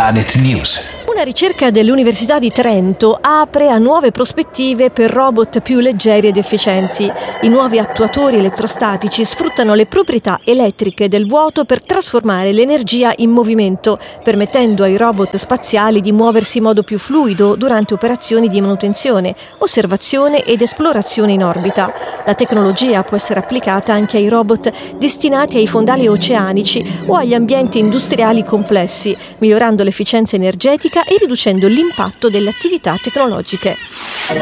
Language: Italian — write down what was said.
Planet News. Una ricerca dell'Università di Trento apre a nuove prospettive per robot più leggeri ed efficienti. I nuovi attuatori elettrostatici sfruttano le proprietà elettriche del vuoto per trasformare l'energia in movimento, permettendo ai robot spaziali di muoversi in modo più fluido durante operazioni di manutenzione, osservazione ed esplorazione in orbita. La tecnologia può essere applicata anche ai robot destinati ai fondali oceanici o agli ambienti industriali complessi, migliorando l'efficienza energetica e riducendo l'impatto delle attività tecnologiche.